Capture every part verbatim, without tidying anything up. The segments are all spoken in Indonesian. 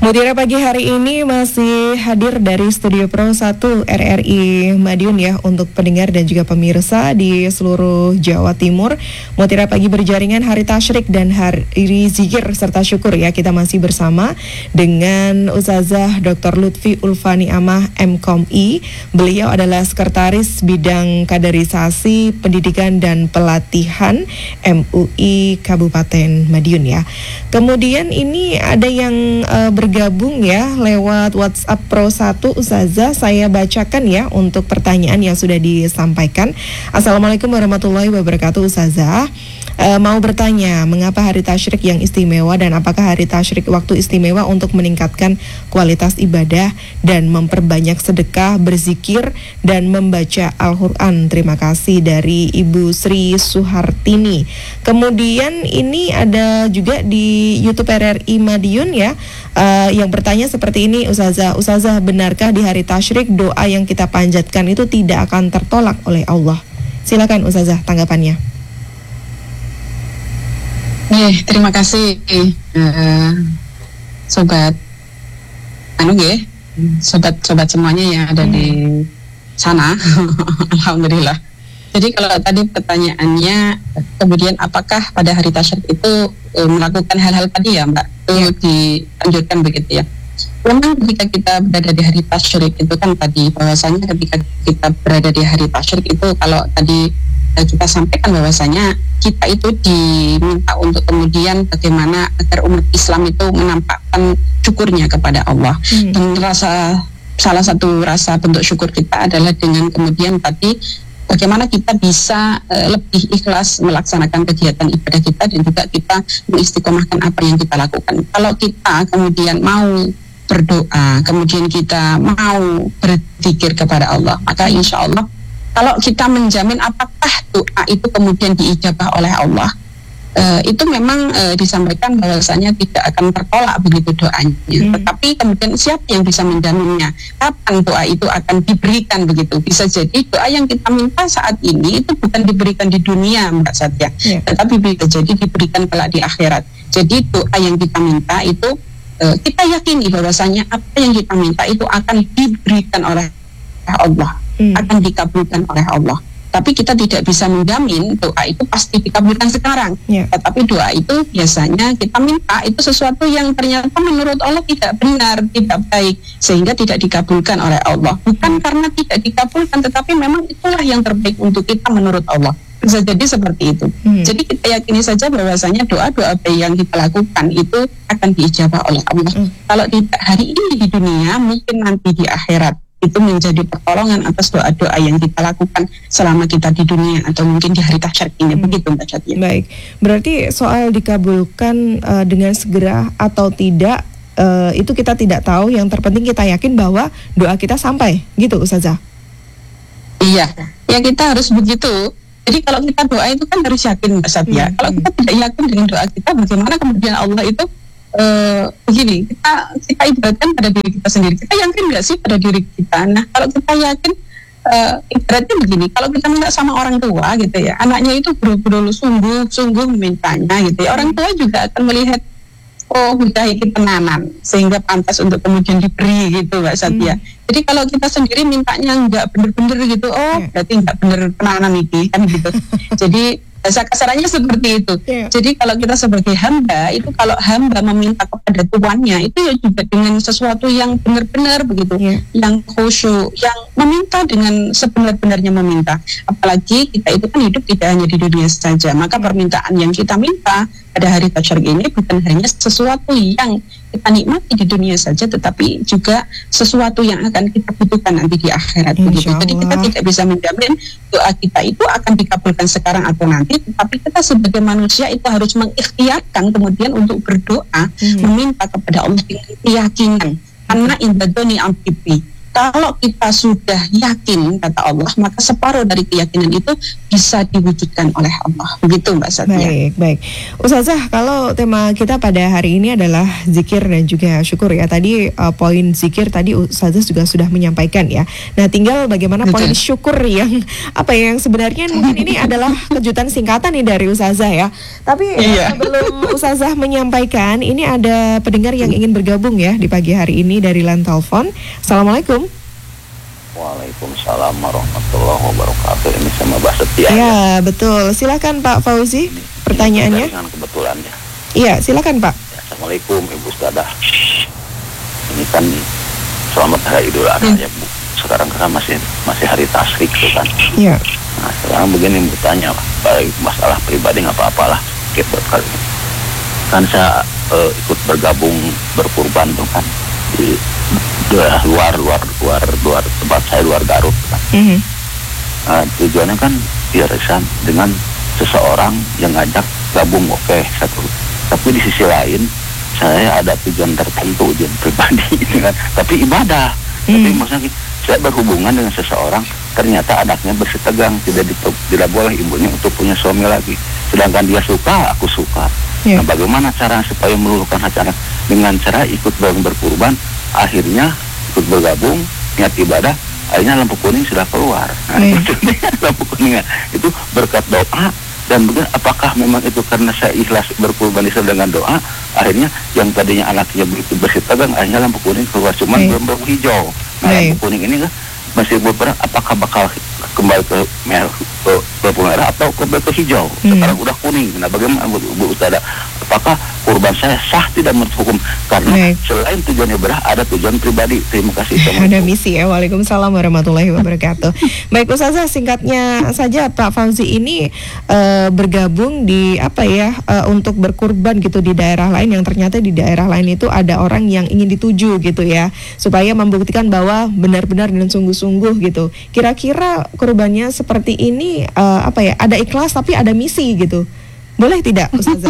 Mutiara pagi hari ini masih hadir dari Studio Pro satu R R I Madiun ya untuk pendengar dan juga pemirsa di seluruh Jawa Timur. Mutiara pagi berjaringan hari tasyrik dan hari zikir serta syukur ya. Kita masih bersama dengan Ustazah Doktor Lutfi Ulfani Amah M Com I. Beliau adalah Sekretaris Bidang Kaderisasi Pendidikan dan Pelatihan M U I Kabupaten Madiun ya. Kemudian ini ada yang uh, bergabung ya lewat WhatsApp Pro satu Ustazah, saya bacakan ya untuk pertanyaan yang sudah disampaikan. Assalamualaikum warahmatullahi wabarakatuh Ustazah. E, mau bertanya, mengapa hari tasyrik yang istimewa dan apakah hari tasyrik waktu istimewa untuk meningkatkan kualitas ibadah dan memperbanyak sedekah, berzikir dan membaca Al-Quran? Terima kasih dari Ibu Sri Suhartini. Kemudian ini ada juga di YouTube R R I Madiun ya, uh, yang bertanya seperti ini Ustazah. Ustazah, benarkah di hari tasyrik doa yang kita panjatkan itu tidak akan tertolak oleh Allah? Silakan Ustazah tanggapannya. Eh, terima kasih uh, sobat anu ya, sobat-sobat semuanya yang ada hmm. di sana. Alhamdulillah. Jadi kalau tadi pertanyaannya, kemudian apakah pada hari tasyrik itu e, melakukan hal-hal tadi ya Mbak, itu ya. Dianjurkan begitu ya. Memang ketika kita berada di hari tasyrik itu kan tadi bahwasanya ketika kita berada di hari tasyrik itu kalau tadi e, kita sampaikan bahwasanya kita itu diminta untuk kemudian bagaimana agar umat Islam itu menampakkan syukurnya kepada Allah. Hmm. Dan rasa salah satu rasa bentuk syukur kita adalah dengan kemudian tadi bagaimana kita bisa uh, lebih ikhlas melaksanakan kegiatan ibadah kita dan juga kita mengistiqomahkan apa yang kita lakukan. Kalau kita kemudian mau berdoa, kemudian kita mau berzikir kepada Allah, maka insya Allah kalau kita menjamin apakah doa itu kemudian diijabah oleh Allah, Uh, itu memang uh, disampaikan bahwasanya tidak akan tertolak begitu doanya. Hmm. Tetapi kemudian siapa yang bisa menjaminnya? Kapan doa itu akan diberikan begitu? Bisa jadi doa yang kita minta saat ini itu bukan diberikan di dunia Mbak Satya, yeah. tetapi bisa jadi diberikan kelak di akhirat. Jadi doa yang kita minta itu uh, kita yakini bahwasanya apa yang kita minta itu akan diberikan oleh Allah, hmm. akan dikabulkan oleh Allah. Tapi kita tidak bisa menjamin doa itu pasti dikabulkan sekarang. Yeah. Tetapi doa itu biasanya kita minta itu sesuatu yang ternyata menurut Allah tidak benar, tidak baik, sehingga tidak dikabulkan oleh Allah. Bukan karena tidak dikabulkan, tetapi memang itulah yang terbaik untuk kita menurut Allah. Bisa jadi seperti itu. Hmm. Jadi kita yakini saja bahwasanya doa-doa baik yang kita lakukan itu akan diijabah oleh Allah. Hmm. Kalau tidak hari ini di dunia, mungkin nanti di akhirat. Itu menjadi pertolongan atas doa-doa yang kita lakukan selama kita di dunia atau mungkin di hari tasyrik ini. Hmm. Begitu Mbak Satya. Baik, berarti soal dikabulkan uh, dengan segera atau tidak uh, itu kita tidak tahu. Yang terpenting kita yakin bahwa doa kita sampai, gitu Ustazah. Iya, ya kita harus begitu. Jadi kalau kita doa itu kan harus yakin Mbak Satya. Hmm. Kalau kita tidak yakin dengan doa kita, bagaimana kemudian Allah itu Uh, begini, kita kita ibaratkan pada diri kita sendiri. Kita yakin nggak sih pada diri kita? Nah, kalau kita yakin, uh, ibaratnya begini. Kalau kita minta sama orang tua, gitu ya, anaknya itu betul-betul sungguh-sungguh memintanya, gitu ya. Orang tua juga akan melihat, oh, udah ini tenanan, sehingga pantas untuk kemudian diberi, gitu, Mbak Satya. Hmm. Jadi kalau kita sendiri mintanya nggak bener-bener gitu, oh, yeah. berarti nggak bener tenanan ini, kan gitu. Jadi bahasa kasarannya seperti itu. Yeah. Jadi kalau kita sebagai hamba itu kalau hamba meminta kepada tuannya itu ya juga dengan sesuatu yang benar-benar begitu, yeah. yang khusyuk, yang meminta dengan sebenar-benarnya meminta. Apalagi kita itu kan hidup tidak hanya di dunia saja, maka permintaan yang kita minta pada hari tasyrik ini bukan hanya sesuatu yang kita nikmati di dunia saja, tetapi juga sesuatu yang akan kita butuhkan nanti di akhirat begitu. Jadi kita tidak bisa menjamin doa kita itu akan dikabulkan sekarang atau nanti, tetapi kita sebagai manusia itu harus mengikhtiarkan kemudian untuk berdoa, hmm. meminta kepada Allah dengan keyakinan. Karena indadoni ampipi. Kalau kita sudah yakin, kata Allah, maka separuh dari keyakinan itu bisa diwujudkan oleh Allah. Begitu Mbak Satya. Baik, baik. Ustazah, kalau tema kita pada hari ini adalah zikir dan juga syukur ya. Tadi uh, poin zikir tadi Ustazah juga sudah menyampaikan ya. Nah, tinggal bagaimana poin syukur yang apa ya, yang sebenarnya mungkin ini adalah kejutan singkatan nih dari Ustazah ya. Tapi iya. sebelum Ustazah menyampaikan, ini ada pendengar yang ingin bergabung ya di pagi hari ini dari line telepon. Assalamualaikum. Waalaikumsalam warahmatullahi wabarakatuh. Ini sama Mbak Setia. Ya, ya, betul. Silakan Pak Fauzi, ini, pertanyaannya. Ini kebetulan ya. Iya, silakan Pak. Ya, Assalamualaikum Ibu Ustadzah. Ini kan selamat hari Idul Adha hmm. ya Bu. Sekarang kan masih masih hari tasyrik gitu kan. Iya. Nah, sekarang begini bertanya, baik masalah pribadi nggak apa-apalah. Kita kali ini. Kan saya uh, ikut bergabung berkurban tuh kan di luar luar luar luar tempat saya, luar Garut kan. Mm-hmm. Nah, tujuannya kan irisan dengan seseorang yang ngajak gabung, oke okay, satu. Tapi di sisi lain saya ada tujuan tertentu, tujuan pribadi gitu kan. Tapi ibadah. Mm-hmm. Tapi maksudnya saya berhubungan dengan seseorang, ternyata anaknya bersitegang, tidak dito- tidak boleh ibunya untuk punya suami lagi. Sedangkan dia suka, aku suka. Yeah. Nah, bagaimana cara supaya meluluhkan hati anak dengan cara ikut bareng berkurban? Akhirnya ikut bergabung, niat ibadah, akhirnya lampu kuning sudah keluar. Nah, yeah. itu lampu kuning itu berkat doa. Dan benar, apakah memang itu karena saya ikhlas berkurban dengan doa, akhirnya yang tadinya anaknya begitu bersitegang, akhirnya lampu kuning keluar, cuman yeah. belum berhijau. Nah, yeah. lampu kuning ini kan masih beberapa, apakah bakal kembali ke merah, ke, ke merah atau kembali ke hijau? Hmm. Sekarang udah kuning. Nah, bagaimana Bu, Bu Ustadzah? Apakah kurban saya sah tidak menurut hukum? Karena Baik. selain tujuan ibadah ada tujuan pribadi. Terima kasih. Ada misi ya. Waalaikumsalam warahmatullahi wabarakatuh. Baik Ustazah, singkatnya saja Pak Fauzi ini uh, bergabung di apa ya uh, untuk berkurban gitu di daerah lain, yang ternyata di daerah lain itu ada orang yang ingin dituju gitu ya, supaya membuktikan bahwa benar-benar dan sungguh-sungguh gitu. Kira-kira kurbannya seperti ini uh, apa ya, ada ikhlas tapi ada misi gitu. Boleh tidak Ustazah?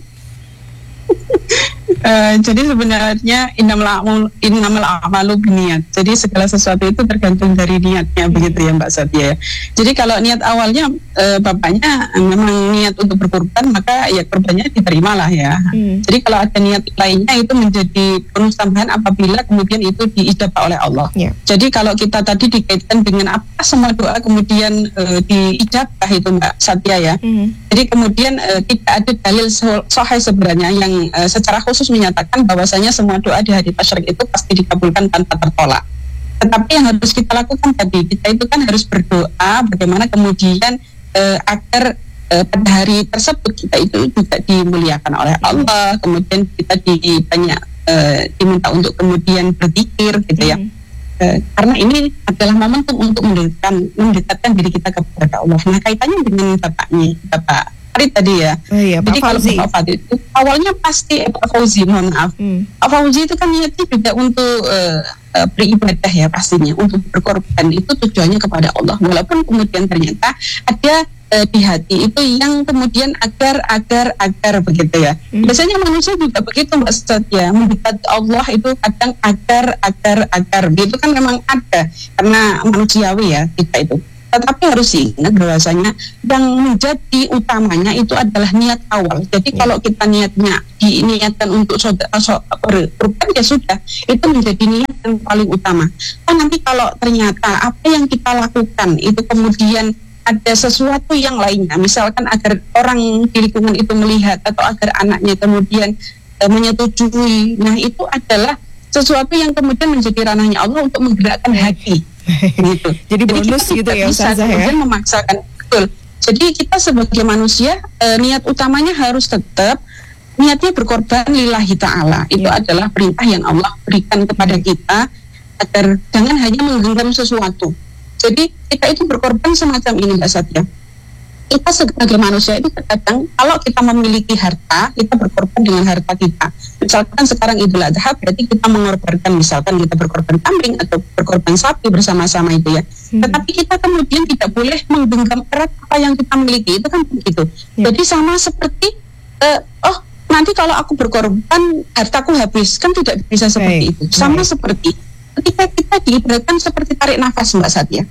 Uh, jadi sebenarnya innamal innamal a'malu binniyat. Jadi segala sesuatu itu tergantung dari niatnya, begitu ya Mbak Satya. Jadi kalau niat awalnya uh, bapaknya uh, memang niat untuk berkurban, maka ya kurbannya diterimalah ya. Hmm. Jadi kalau ada niat lainnya itu menjadi bonus tambahan apabila kemudian itu diijabah oleh Allah. Yeah. Jadi kalau kita tadi dikaitkan dengan apa semua doa kemudian uh, diijabah itu Mbak Satya ya. Hmm. Jadi kemudian uh, tidak ada dalil sahih sebenarnya yang uh, secara khusus menyatakan bahwasanya semua doa di hari tasyrik itu pasti dikabulkan tanpa tertolak. Tetapi yang harus kita lakukan tadi, kita itu kan harus berdoa bagaimana kemudian uh, agar uh, pada hari tersebut kita itu juga dimuliakan oleh Allah, kemudian kita di, banyak uh, diminta untuk kemudian berzikir gitu ya. Hmm. Uh, karena ini adalah momentum untuk mendekatkan, mendekatkan diri kita kepada Allah. Nah, kaitannya dengan bapaknya, Bapak Farid tadi ya. Oh iya, Jadi Pak kalau Fauzi. Pak Farid itu awalnya pasti eh, Pak Fauzi, mohon maaf. Hmm. Pak Fauzi itu kan niatnya juga untuk uh, uh, beribadah ya pastinya, untuk berkorban itu tujuannya kepada Allah. Walaupun kemudian ternyata ada uh, di hati itu yang kemudian agar agar agar begitu ya. Hmm. Biasanya manusia juga begitu Mbak Satya, mendekat Allah itu kadang agar agar agar gitu kan memang ada karena manusiawi ya kita itu. Tetapi harus ingat bahwasanya yang menjadi utamanya itu adalah niat awal. Jadi ya. Kalau kita niatnya diniatkan untuk berkorban ya sudah, itu menjadi niat yang paling utama. Kan nanti kalau ternyata apa yang kita lakukan itu kemudian ada sesuatu yang lainnya, misalkan agar orang di lingkungan itu melihat atau agar anaknya kemudian e, menyetujui, nah itu adalah sesuatu yang kemudian menjadi ranahnya Allah untuk menggerakkan hati. Gitu. Jadi bonus Jadi gitu ya Ustazah ya. Memaksakan betul. Jadi kita sebagai manusia e, niat utamanya harus tetap niatnya berkorban lillahi ta'ala. Itu ya. Adalah perintah yang Allah berikan kepada kita agar jangan hanya menggenggam sesuatu. Jadi kita itu berkorban semacam ini Mbak Satya. Kita sebagai manusia itu terkadang kalau kita memiliki harta, kita berkorban dengan harta kita. Misalkan sekarang Idul Adha, berarti kita mengorbankan, misalkan kita berkorban kambing atau berkorban sapi bersama-sama itu ya. Hmm. Tetapi kita kemudian tidak boleh menggenggam erat apa yang kita miliki, itu kan begitu. Ya. Jadi sama seperti, uh, oh nanti kalau aku berkorban hartaku habis, kan tidak bisa seperti Baik. Itu. Sama Baik. Seperti ketika kita diibaratkan seperti tarik nafas Mbak Satya.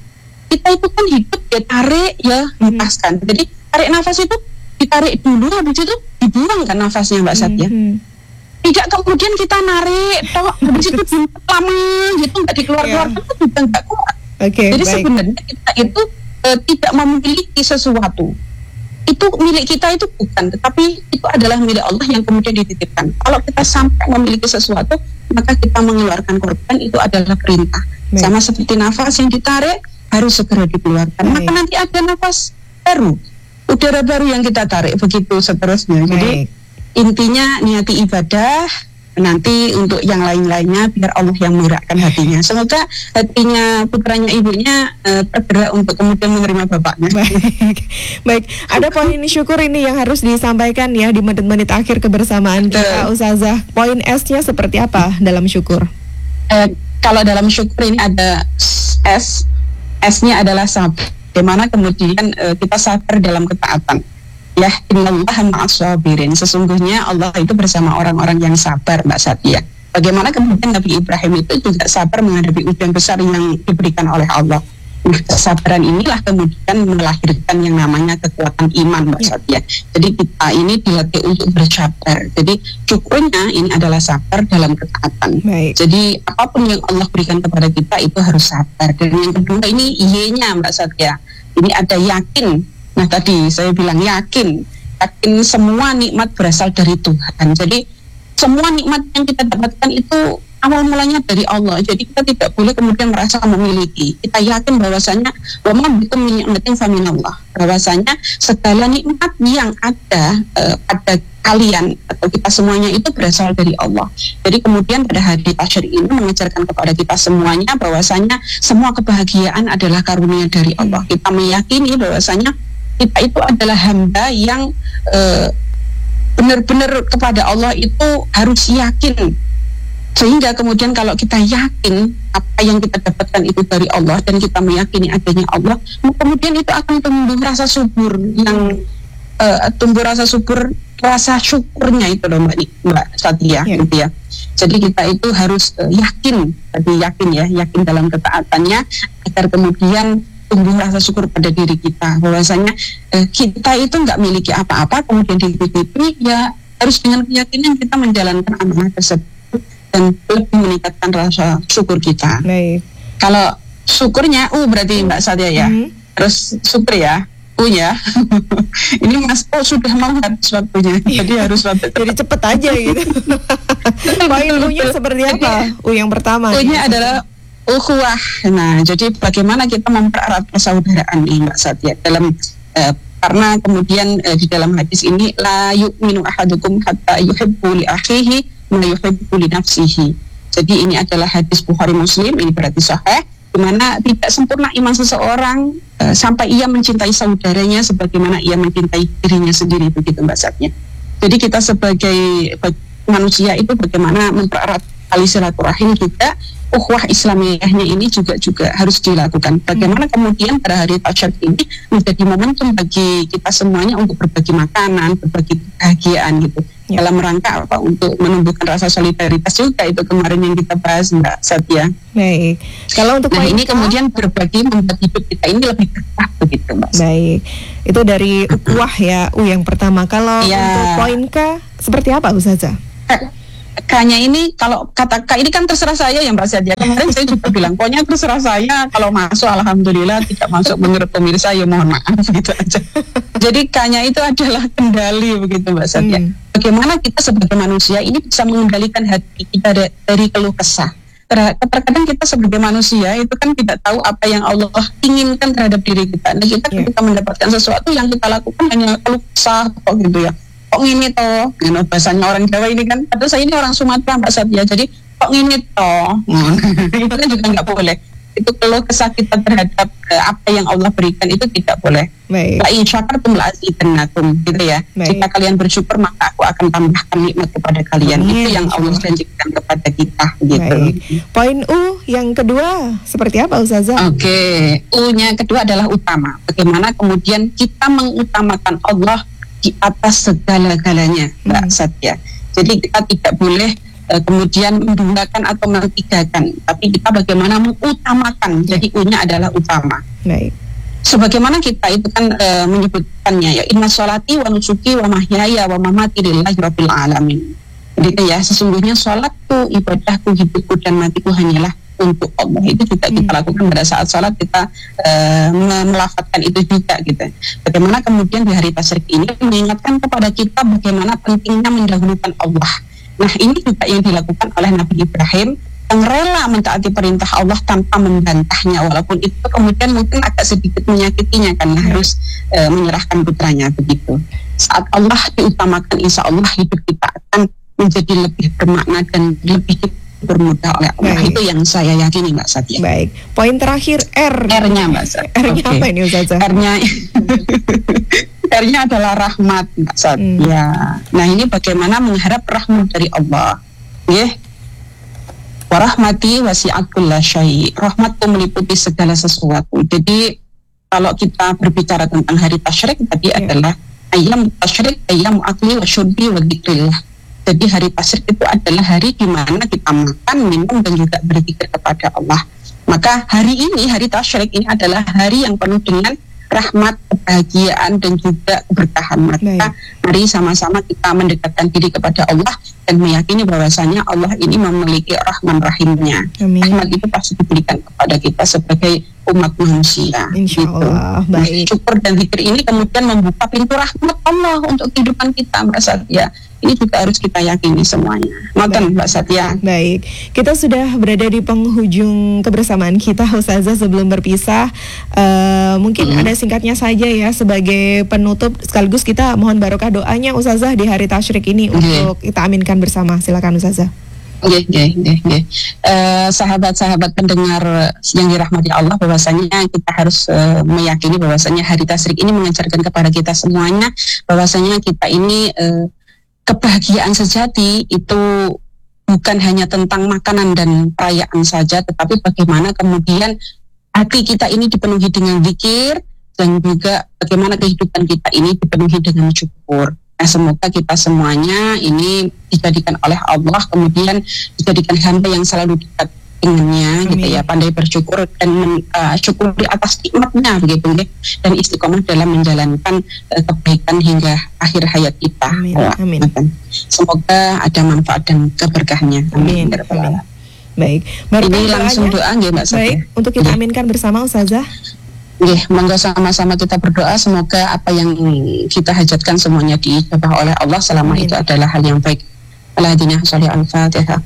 kita itu kan hidup ya tarik ya lepaskan. Hmm. Jadi tarik nafas itu ditarik dulu, habis itu dibuang kan nafasnya Mbak Satya. Hmm. Tidak kemudian kita narik, toh, habis itu lama gitu nggak dikeluar-keluarkan yeah. itu juga nggak kuat. Okay, jadi baik. Sebenarnya kita itu uh, tidak memiliki sesuatu. Itu milik kita itu bukan, tetapi itu adalah milik Allah yang kemudian dititipkan. Kalau kita sampai memiliki sesuatu, maka kita mengeluarkan korban, itu adalah perintah. Baik. Sama seperti nafas yang ditarik harus segera dikeluarkan. Baik. Maka nanti ada nafas baru, udara baru yang kita tarik, begitu seterusnya. Baik. Jadi intinya niati ibadah, nanti untuk yang lain-lainnya biar Allah yang menggerakkan hatinya. Semoga hatinya putranya ibunya uh, tergerak untuk kemudian menerima bapaknya. Baik, baik. Ada poin ini syukur ini yang harus disampaikan ya di menit-menit akhir kebersamaan kita, Ustazah. Poin S-nya seperti apa dalam syukur? Uh, kalau dalam syukur ini ada S, S-nya adalah sabar. Bagaimana kemudian uh, kita sabar dalam ketaatan. Ya, innallaha ma'as-sabirin. Sesungguhnya Allah itu bersama orang-orang yang sabar, Mbak Satya. Bagaimana kemudian Nabi Ibrahim itu juga sabar menghadapi ujian besar yang diberikan oleh Allah. Nah, kesabaran inilah kemudian melahirkan yang namanya kekuatan iman, Mbak Satya. Jadi kita ini dilatih untuk bersabar. Jadi syukurnya ini adalah sabar dalam ketaatan. Baik. Jadi apapun yang Allah berikan kepada kita itu harus sabar. Dan yang kedua ini Y-nya, Mbak Satya. Ini ada yakin. Nah tadi saya bilang yakin, yakin semua nikmat berasal dari Tuhan. Jadi semua nikmat yang kita dapatkan itu awal mulanya dari Allah. Jadi kita tidak boleh kemudian merasa memiliki. Kita yakin bahwasanya wa ma bikum min ni'matin fa minallah. Bahwasanya segala nikmat yang ada uh, pada kalian atau kita semuanya itu berasal dari Allah. Jadi kemudian pada hari tasyrik ini mengajarkan kepada kita semuanya bahwasanya semua kebahagiaan adalah karunia dari Allah. Kita meyakini bahwasanya kita itu adalah hamba yang uh, benar-benar kepada Allah itu harus yakin, sehingga kemudian kalau kita yakin apa yang kita dapatkan itu dari Allah dan kita meyakini adanya Allah, kemudian itu akan tumbuh rasa subur yang uh, tumbuh rasa subur, rasa syukurnya itu loh Mbak, Mbak Satya, yeah. gitu ya. Jadi kita itu harus uh, yakin, tadi yakin ya, yakin dalam ketaatannya agar kemudian tumbuh rasa syukur pada diri kita, bahwasanya eh, kita itu nggak miliki apa-apa, kemudian dititipi, ya harus dengan keyakinan kita menjalankan amanah tersebut dan lebih meningkatkan rasa syukur kita. Baik. Kalau syukurnya U berarti Mbak Satya ya, mm-hmm. terus syukur ya, U ya. Ini Mas O sudah mau habis waktunya, jadi harus waktu. Jadi cepet aja gitu. Poin U-nya seperti apa? U yang pertama. U-nya adalah ukhuwah. Nah, jadi bagaimana kita mempererat persaudaraan nih Mbak Satya dalam eh, karena kemudian eh, di dalam hadis ini la yu'minu ahadukum hatta yuhibbu li akhihi ma yuhibbu li nafsihi. Jadi ini adalah hadis Bukhari Muslim, ini berarti sahih, di mana tidak sempurna iman seseorang eh, sampai ia mencintai saudaranya sebagaimana ia mencintai dirinya sendiri, begitu Mbak Satya. Jadi kita sebagai manusia itu bagaimana mempererat tali silaturahim juga, ukhuwah Islamiyahnya ini juga juga harus dilakukan. Bagaimana kemudian pada hari tasyrik ini menjadi momentum bagi kita semuanya untuk berbagi makanan, berbagi kebahagiaan gitu. Ya. Dalam rangka apa? Untuk menumbuhkan rasa solidaritas juga, itu kemarin yang kita bahas Mbak Satya. Baik. Kalau untuk nah ini kemudian berbagi membuat hidup kita ini lebih berkah begitu Mbak. Baik. Itu dari ukhuwah ya, U yang pertama. Kalau ya. Untuk poin K seperti apa Ustazah? K-nya ini kalau kata K ini kan terserah saya ya Mbak Satya. Kemarin saya juga bilang pokoknya terserah saya, kalau masuk alhamdulillah, tidak masuk menurut pemirsa ya mohon maaf gitu aja. Jadi K-nya itu adalah kendali begitu Mbak Satya. Hmm. Bagaimana kita sebagai manusia ini bisa mengendalikan hati kita dari keluh kesah. Terkadang kita sebagai manusia itu kan tidak tahu apa yang Allah inginkan terhadap diri kita. Nah kita yeah. ketika mendapatkan sesuatu yang kita lakukan hanya keluh kesah kok gitu ya. Kok ngini toh, you know, bahasanya orang Jawa ini kan, padahal saya ini orang Sumatera Mbak Satya, jadi kok ngini toh, itu kan juga nggak boleh. Itu keluh kesah kita terhadap uh, apa yang Allah berikan itu tidak boleh. La in syakartum la azidannakum, gitu ya. Baik. Jika kalian bersyukur maka aku akan tambahkan nikmat kepada kalian. Baik. Itu yang Allah janjikan kepada kita, gitu. Baik. Poin U yang kedua seperti apa Ustazah? Oke, okay. U-nya kedua adalah utama. Bagaimana kemudian kita mengutamakan Allah di atas segala-galanya Mbak hmm. Satya. Jadi kita tidak boleh uh, kemudian mendulakan atau mentigakan, tapi kita bagaimana mengutamakan. Jadi U-nya adalah utama. Baik. Sebagaimana kita itu kan e, menyebutkannya ya, inna sholati wa nusuki wa mahyaya wa mamati lillahi rabbil alamin. Jadi ya, sesungguhnya sholatku, ibadahku, hidupku dan matiku hanyalah untuk Allah. Itu juga hmm. kita lakukan pada saat sholat, kita e, melafadzkan itu juga gitu. Bagaimana kemudian di hari tasyrik ini mengingatkan kepada kita bagaimana pentingnya mendahulukan Allah. Nah, ini juga yang dilakukan oleh Nabi Ibrahim, yang rela mentaati perintah Allah tanpa membantahnya, walaupun itu kemudian mungkin agak sedikit menyakitinya karena harus e, menyerahkan putranya begitu. Saat Allah diutamakan, insya Allah hidup kita akan menjadi lebih bermakna dan lebih bermudah oleh Allah. Baik. Itu yang saya yakini Mbak Satya. Baik, poin terakhir R. R-nya Mbak Satya. R-nya okay. Apa ini Ustazah? R-nya R-nya adalah rahmat Mbak Satya. Hmm. Nah, ini bagaimana mengharap rahmat dari Allah. Ya. Warahmati wasi'at kulla syai'. Rahmatku meliputi segala sesuatu. Jadi kalau kita berbicara tentang hari tasyrik tadi yeah. adalah ayyam tasyrik, ayyam akli wa syurbi wa dzikrillah. Jadi hari tasyrik itu adalah hari di mana kita makan, minum dan juga berzikir kepada Allah. Maka hari ini, hari tasyrik ini adalah hari yang penuh dengan rahmat, kebahagiaan dan juga keberkahan. Maka mari sama-sama kita mendekatkan diri kepada Allah dan meyakini bahwasanya Allah ini memiliki rahman rahimnya. Amin. Rahmat itu pasti diberikan kepada kita sebagai umat manusia. Insya Allah. Gitu. Baik. Syukur dan zikir ini kemudian membuka pintu rahmat Allah untuk kehidupan kita, Mbak Satya. Ini juga harus kita yakini semuanya. Makan Mbak Satya. Baik, kita sudah berada di penghujung kebersamaan kita Ustazah. Sebelum berpisah, uh, mungkin hmm. ada singkatnya saja ya sebagai penutup, sekaligus kita mohon barokah doanya Ustazah di hari tasyrik ini okay. untuk kita aminkan bersama. Silakan Ustazah. Oke, oke, oke. Sahabat-sahabat pendengar yang dirahmati Allah, bahwasanya kita harus uh, meyakini bahwasanya hari tasyrik ini mengajarkan kepada kita semuanya bahwasanya kita ini uh, kebahagiaan sejati itu bukan hanya tentang makanan dan perayaan saja, tetapi bagaimana kemudian hati kita ini dipenuhi dengan zikir dan juga bagaimana kehidupan kita ini dipenuhi dengan syukur. Nah, semoga kita semuanya ini dijadikan oleh Allah, kemudian dijadikan hamba yang selalu dekat dengannya, gitu ya, pandai bersyukur dan men, uh, syukuri atas nikmatnya begitu ya, dan istiqomah dalam menjalankan uh, kebaikan hingga akhir hayat kita. Amin. Oh, Amin. Semoga ada manfaat dan keberkahnya. Amin. Amin. Amin. Baik, ini langsung doa nggih Mbak Satya. Baik, untuk kita aminkan bersama Ustazah. Nggih, monggo sama-sama kita berdoa semoga apa yang kita hajatkan semuanya diijabah oleh Allah selama Amin. Itu adalah hal yang baik. Al-Hadinah sholli al-Fatihah.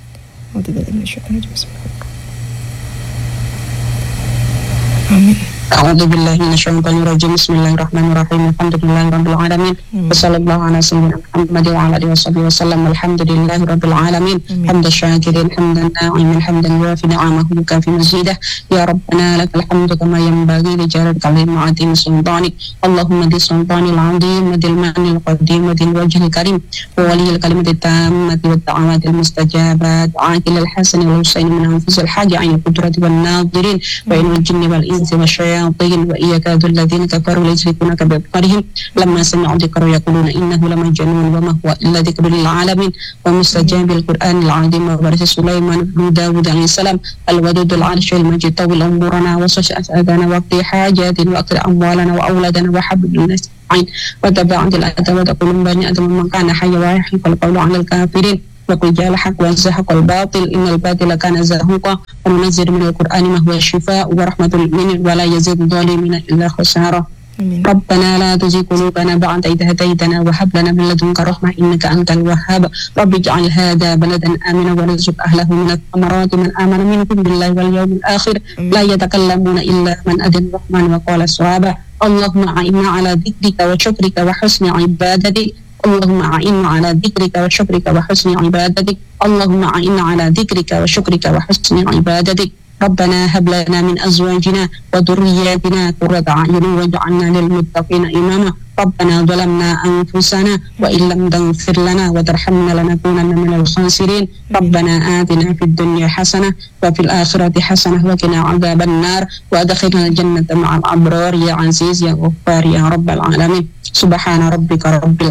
Amin. A'udzu billahi minasyaitonir rajim. Bismillahirrahmanirrahim. Alhamdulillahirabbil alamin. Wassallallahu ala sayyidina Muhammad wa ala alihi washabbihi wasallam. Alhamdulillahirabbil alamin. Hamdan syakirin, hamdan na'imin, hamdan yuafi ni'amahu kafi mazidah. Ya Rabbana lakal hamdu kama yanbaghi li jalali kalim ma'atim sultanik. Allahumma di sultanil 'azim wa dil ma'nil qadim wa dil wajhil karim wa waliyil kalimatit tammati wat ta'awatil mustajabat. Aqilil hasan wal husain min anfusil haji'in qudrati wan nadirin wa inal jinni wal insi wasyayatin وإياك ذو الذين كفروا ليشركونك بأبصارهم لما سمعوا ذكر يقولون إنه لمجنون وما هو إلا ذكر للعالمين ومستجاب القرآن العظيم وورث سليمان بن داود عليه السلام الودود العرش المجيد طول أمورنا وصش أسعدنا وقضي حاجات وأقضي أموالنا وأولادنا وحبب الناس وتبعد الأذى وتقول بني آدم من كان حيا ويحيق القول على الكافرين وقل جاء الحق وزهق الباطل إن الباطل كان زهوقا وننزل من القرآن ما هو الشفاء ورحمة للمؤمنين ولا يزيد الظالمين إلا خسارة. ربنا لا تزغ قلوبنا بعد إذ هديتنا وهب لنا من لدنك رحمة إنك أنت الوهاب. رب اجعل هذا بلدا آمنا وارزق أهله من الثمرات من آمن منكم بالله واليوم الآخر لا يتكلمون إلا من أذن الرحمن وقال صوابا. اللهم أعنا على ذكرك وشكرك وحسن عبادتك. اللهم أعنا على ذكرك وشكرك وحسن عبادتك. اللهم أعنا على ذكرك وشكرك وحسن عبادتك. ربنا هب لنا من أزواجنا وذرياتنا قرة أعين واجعلنا للمتقين إماما. ربنا ظلمنا أنفسنا وإن لم تغفر لنا وترحمنا لنكونن من الخاسرين. ربنا آتنا في الدنيا حسنة وفي الآخرة حسنة وقنا عذاب النار وأدخلنا الجنة مع الأبرار يا عزيز يا غفار يا رب العالمين. سبحان ربك رب العزة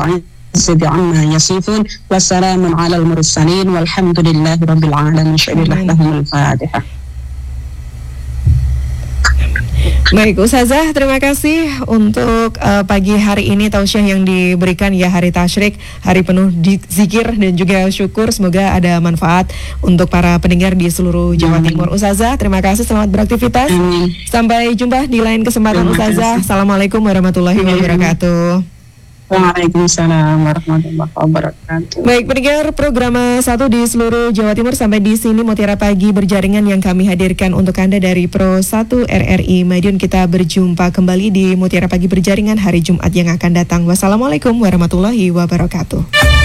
العزة عما يصفون وسلام على المرسلين والحمد لله رب العالمين. شكرا لهم الفاتحة. Baik, Ustazah, terima kasih untuk uh, pagi hari ini tausiah yang diberikan ya, hari tasyrik, hari penuh di, zikir dan juga syukur. Semoga ada manfaat untuk para pendengar di seluruh Jawa Timur. Ustazah, terima kasih, selamat beraktivitas. Amin. Sampai jumpa di lain kesempatan, Ustazah. Assalamualaikum warahmatullahi wabarakatuh. Waalaikumsalam warahmatullahi wabarakatuh. Baik, pendengar program satu di seluruh Jawa Timur, sampai di sini Mutiara Pagi berjaringan yang kami hadirkan untuk Anda dari Pro satu R R I Madiun. Kita berjumpa kembali di Mutiara Pagi berjaringan hari Jumat yang akan datang. Wassalamualaikum warahmatullahi wabarakatuh.